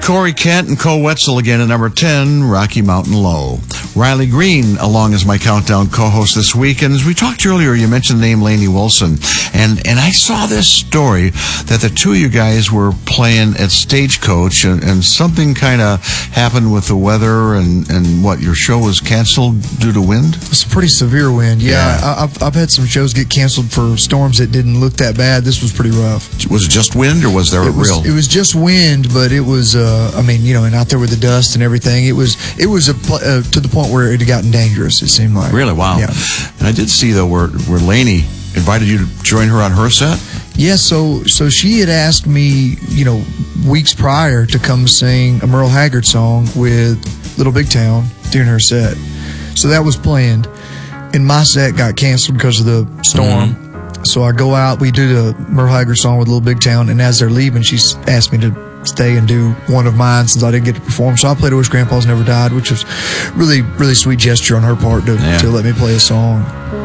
Corey Kent and Cole Wetzel again at number 10, Rocky Mountain Low. Riley Green along as my countdown co-host this week. And as we talked earlier, you mentioned the name Lainey Wilson. And I saw this story that the two of you guys were playing at Stagecoach and something kind of happened with the weather and what, your show was canceled due to wind? It's a pretty severe wind. Yeah. I've had some shows get canceled for storms that didn't look that bad. This was pretty rough. Was it just wind or was there real? It was just wind, but it was, and out there with the dust and everything, it was to the point where it had gotten dangerous, it seemed like. Really? Wow. Yeah. And I did see, though, where Lainey invited you to join her on her set? Yeah, so she had asked me, weeks prior to come sing a Merle Haggard song with Little Big Town during her set. So that was planned. And my set got canceled because of the storm. Mm-hmm. So I go out, we do the Merle Haggard song with Little Big Town, and as they're leaving, she asked me to stay and do one of mine since I didn't get to perform. So I played I Wish Grandpa's Never Died, which was really, really sweet gesture on her part to let me play a song.